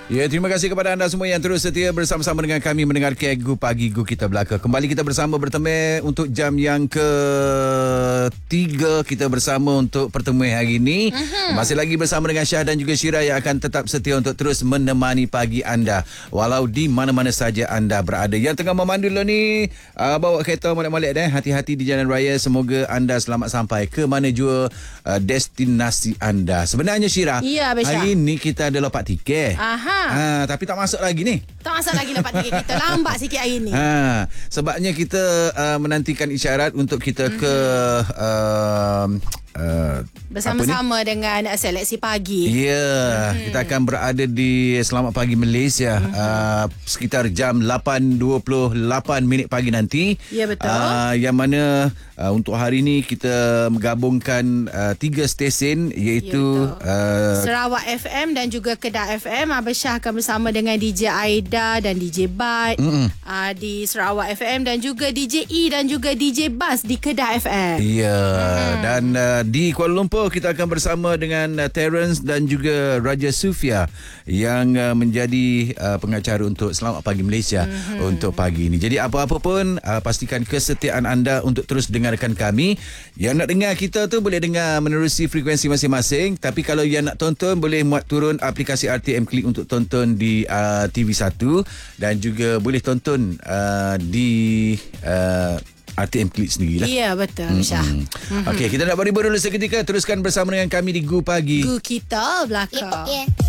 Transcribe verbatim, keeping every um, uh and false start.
Ya, terima kasih kepada anda semua yang terus setia bersama-sama dengan kami mendengar Gu Pagi Gu Kita Belaka. Kembali kita bersama bertemu untuk jam yang ketiga kita bersama untuk pertemuan hari ini. Uh-huh. Masih lagi bersama dengan Syah dan juga Syirah yang akan tetap setia untuk terus menemani pagi anda. Walau di mana-mana saja anda berada. Yang tengah memandu lo ni, uh, bawa kereta molek-molek deh. Hati-hati di jalan raya. Semoga anda selamat sampai ke mana jua uh, destinasi anda. Sebenarnya Syirah, ya, hari ini kita ada lopak tiket. Aha. Ha, tapi tak masuk lagi ni. Tak masuk lagi dapat tiket kita. Lambat sikit hari ni. Ha, sebabnya kita uh, menantikan isyarat untuk kita mm-hmm. ke uh, uh, bersama-sama dengan seleksi pagi. Ya, yeah, mm-hmm. kita akan berada di Selamat Pagi Malaysia mm-hmm. uh, sekitar jam lapan dua puluh lapan minit pagi nanti. Ya, betul. Uh, yang mana uh, untuk hari ini kita menggabungkan uh, tiga stesen iaitu ya, uh, Sarawak F M dan juga Kedah F M. Abang Syah akan bersama dengan D J Aida dan D J Bat uh, di Sarawak F M dan juga D J E dan juga D J Bas di Kedah F M. Ya, hmm. dan uh, di Kuala Lumpur kita akan bersama dengan uh, Terence dan juga Raja Sufia yang uh, menjadi uh, pengacara untuk Selamat Pagi Malaysia hmm. untuk pagi ini. Jadi apa-apa pun uh, pastikan kesetiaan anda untuk terus dengarkan kami. Yang nak dengar kita tu boleh dengar menerusi frekuensi masing-masing, tapi kalau yang nak tonton boleh muat turun aplikasi R T M Klik untuk tonton di uh, T V satu dan juga boleh tonton uh, di uh, R T M Klik sendirilah. Ya, betul Syah. Mm-hmm. Okey, kita nak beri dulu seketika. Teruskan bersama dengan kami di Gu Pagi Gu Kita Belaka. Yeah, yeah.